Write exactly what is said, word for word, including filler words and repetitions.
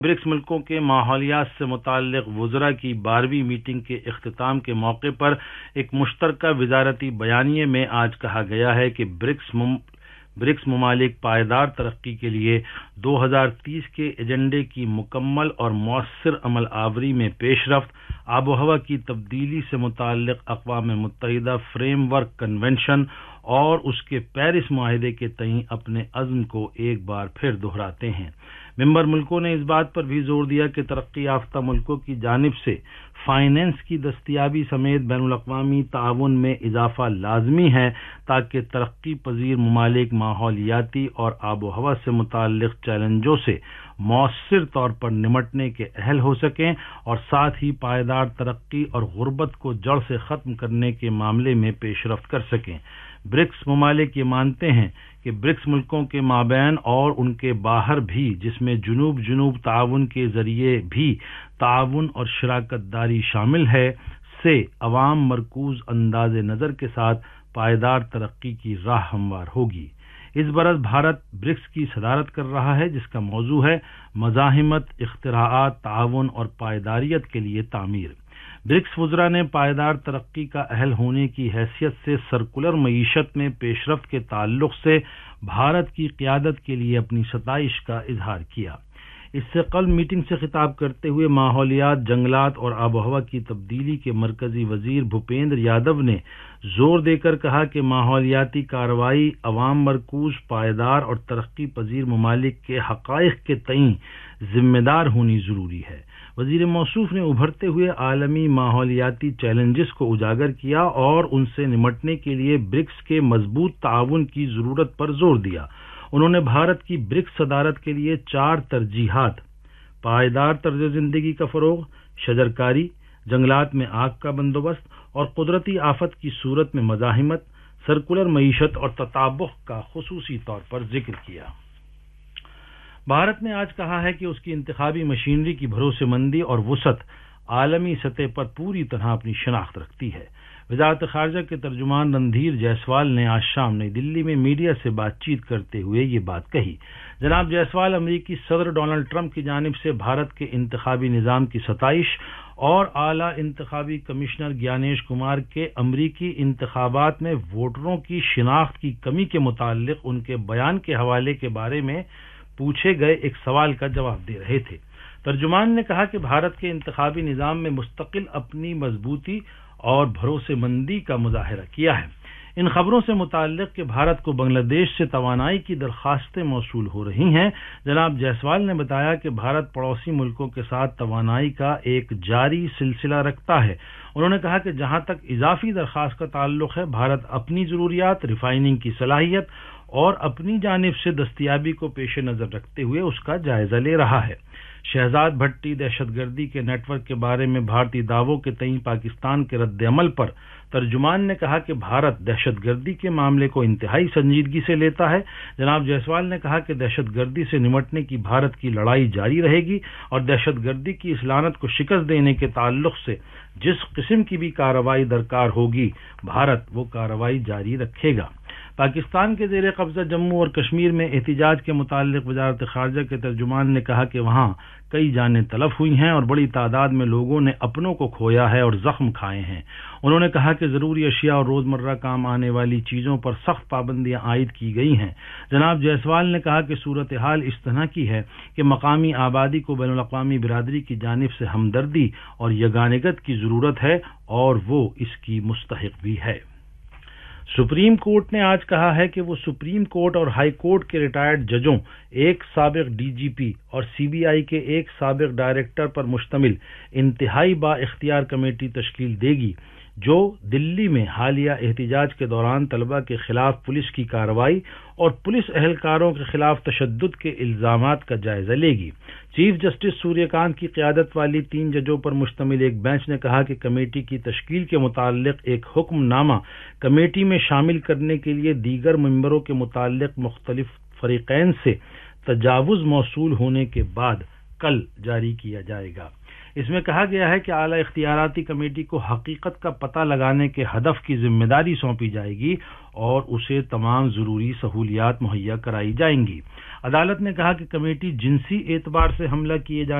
BRICS ملکوں کے ماحولیات سے متعلق وزراء کی بارہویں میٹنگ کے اختتام کے موقع پر ایک مشترکہ وزارتی بیانیے میں آج کہا گیا ہے کہ برکس مم... برکس ممالک پائیدار ترقی کے لیے دو ہزار تیس کے ایجنڈے کی مکمل اور مؤثر عمل آوری میں پیش رفت، آب و ہوا کی تبدیلی سے متعلق اقوام متحدہ فریم ورک کنونشن اور اس کے پیرس معاہدے کے تئیں اپنے عزم کو ایک بار پھر دہراتے ہیں۔ ممبر ملکوں نے اس بات پر بھی زور دیا کہ ترقی یافتہ ملکوں کی جانب سے فائنینس کی دستیابی سمیت بین الاقوامی تعاون میں اضافہ لازمی ہے تاکہ ترقی پذیر ممالک ماحولیاتی اور آب و ہوا سے متعلق چیلنجوں سے مؤثر طور پر نمٹنے کے اہل ہو سکیں اور ساتھ ہی پائیدار ترقی اور غربت کو جڑ سے ختم کرنے کے معاملے میں پیش رفت کر سکیں۔ برکس ممالک یہ مانتے ہیں کہ برکس ملکوں کے مابین اور ان کے باہر بھی، جس میں جنوب جنوب تعاون کے ذریعے بھی تعاون اور شراکت داری شامل ہے، سے عوام مرکوز انداز نظر کے ساتھ پائیدار ترقی کی راہ ہموار ہوگی۔ اس برس بھارت برکس کی صدارت کر رہا ہے، جس کا موضوع ہے مزاحمت، اختراعات، تعاون اور پائیداریت کے لیے تعمیر۔ برکس وزراء نے پائیدار ترقی کا اہل ہونے کی حیثیت سے سرکولر معیشت میں پیش رفت کے تعلق سے بھارت کی قیادت کے لیے اپنی ستائش کا اظہار کیا۔ اس سے قبل میٹنگ سے خطاب کرتے ہوئے ماحولیات، جنگلات اور آب و ہوا کی تبدیلی کے مرکزی وزیر بھوپیندر یادو نے زور دے کر کہا کہ ماحولیاتی کارروائی عوام مرکوز، پائیدار اور ترقی پذیر ممالک کے حقائق کے تئیں ذمہ دار ہونی ضروری ہے۔ وزیر موصوف نے ابھرتے ہوئے عالمی ماحولیاتی چیلنجز کو اجاگر کیا اور ان سے نمٹنے کے لیے برکس کے مضبوط تعاون کی ضرورت پر زور دیا۔ انہوں نے بھارت کی برکس صدارت کے لیے چار ترجیحات: پائیدار طرز زندگی کا فروغ، شجرکاری، جنگلات میں آگ کا بندوبست اور قدرتی آفت کی صورت میں مزاحمت، سرکولر معیشت اور تطابق کا خصوصی طور پر ذکر کیا۔ بھارت نے آج کہا ہے کہ اس کی انتخابی مشینری کی بھروسے مندی اور وسعت عالمی سطح پر پوری طرح اپنی شناخت رکھتی ہے۔ وزارت خارجہ کے ترجمان رندھیر جیسوال نے آج شام نئی دلی میں میڈیا سے بات چیت کرتے ہوئے یہ بات کہی۔ جناب جیسوال امریکی صدر ڈونلڈ ٹرمپ کی جانب سے بھارت کے انتخابی نظام کی ستائش اور اعلیٰ انتخابی کمشنر گیانیش کمار کے امریکی انتخابات میں ووٹروں کی شناخت کی کمی کے متعلق ان کے بیان کے حوالے کے بارے میں پوچھے گئے ایک سوال کا جواب دے رہے تھے۔ ترجمان نے کہا کہ بھارت کے انتخابی نظام میں مستقل اپنی مضبوطی اور بھروسے مندی کا مظاہرہ کیا ہے۔ ان خبروں سے متعلق کہ بھارت کو بنگلہ دیش سے توانائی کی درخواستیں موصول ہو رہی ہیں، جناب جیسوال نے بتایا کہ بھارت پڑوسی ملکوں کے ساتھ توانائی کا ایک جاری سلسلہ رکھتا ہے۔ انہوں نے کہا کہ جہاں تک اضافی درخواست کا تعلق ہے، بھارت اپنی ضروریات، ریفائننگ کی صلاحیت اور اپنی جانب سے دستیابی کو پیش نظر رکھتے ہوئے اس کا جائزہ لے رہا ہے۔ شہزاد بھٹی دہشت گردی کے نیٹ ورک کے بارے میں بھارتی دعووں کے تئیں پاکستان کے رد عمل پر ترجمان نے کہا کہ بھارت دہشت گردی کے معاملے کو انتہائی سنجیدگی سے لیتا ہے۔ جناب جیسوال نے کہا کہ دہشت گردی سے نمٹنے کی بھارت کی لڑائی جاری رہے گی اور دہشت گردی کی اس لعنت کو شکست دینے کے تعلق سے جس قسم کی بھی کارروائی درکار ہوگی، بھارت وہ کارروائی جاری رکھے گا۔ پاکستان کے زیر قبضہ جموں اور کشمیر میں احتجاج کے متعلق وزارت خارجہ کے ترجمان نے کہا کہ وہاں کئی جانیں تلف ہوئی ہیں اور بڑی تعداد میں لوگوں نے اپنوں کو کھویا ہے اور زخم کھائے ہیں۔ انہوں نے کہا کہ ضروری اشیاء اور روزمرہ کام آنے والی چیزوں پر سخت پابندیاں عائد کی گئی ہیں۔ جناب جیسوال نے کہا کہ صورتحال اس طرح کی ہے کہ مقامی آبادی کو بین الاقوامی برادری کی جانب سے ہمدردی اور یگانگت کی ضرورت ہے اور وہ اس کی مستحق بھی ہے۔ سپریم کورٹ نے آج کہا ہے کہ وہ سپریم کورٹ اور ہائی کورٹ کے ریٹائرڈ ججوں، ایک سابق ڈی جی پی اور سی بی آئی کے ایک سابق ڈائریکٹر پر مشتمل انتہائی با اختیار کمیٹی تشکیل دے گی، جو دلی میں حالیہ احتجاج کے دوران طلبہ کے خلاف پولیس کی کارروائی اور پولیس اہلکاروں کے خلاف تشدد کے الزامات کا جائزہ لے گی۔ چیف جسٹس سوریہ کانت کی قیادت والی تین ججوں پر مشتمل ایک بینچ نے کہا کہ کمیٹی کی تشکیل کے متعلق ایک حکم نامہ کمیٹی میں شامل کرنے کے لیے دیگر ممبروں کے متعلق مختلف فریقین سے تجاوز موصول ہونے کے بعد کل جاری کیا جائے گا۔ اس میں کہا گیا ہے کہ اعلیٰ اختیاراتی کمیٹی کو حقیقت کا پتہ لگانے کے ہدف کی ذمہ داری سونپی جائے گی اور اسے تمام ضروری سہولیات مہیا کرائی جائیں گی۔ عدالت نے کہا کہ کمیٹی جنسی اعتبار سے حملہ کیے جانے